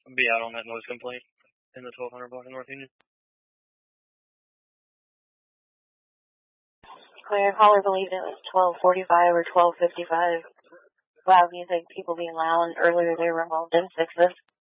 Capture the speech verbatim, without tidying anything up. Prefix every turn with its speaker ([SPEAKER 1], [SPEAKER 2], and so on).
[SPEAKER 1] be out on that noise complaint in the twelve hundred block in North Union.
[SPEAKER 2] Clear caller believed it was twelve forty-five or twelve fifty-five. Loud music, people being loud. Earlier they were involved in sixes.